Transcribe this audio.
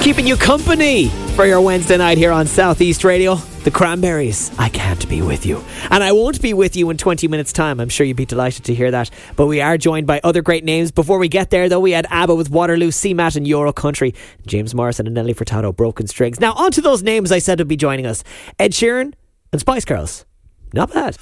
keeping you company for your Wednesday night here on Southeast Radio. The Cranberries, I Can't Be With You. And I won't be with you in 20 minutes time. I'm sure you'd be delighted to hear that. But we are joined by other great names. Before we get there, though, we had ABBA with Waterloo, CMAT and Euro Country, James Morrison and Nelly Furtado, Broken Strings. Now, on to those names I said would be joining us. Ed Sheeran and Spice Girls. Not bad.